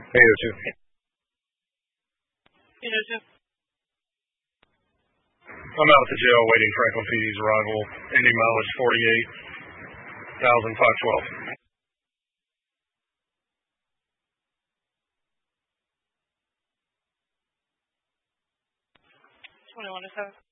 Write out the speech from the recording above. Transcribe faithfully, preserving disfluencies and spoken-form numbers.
eight oh two. eight oh two. I'm out at the jail waiting Franklin P D's arrival. Ending mileage forty-eight thousand five hundred twelve. twenty-one to seven.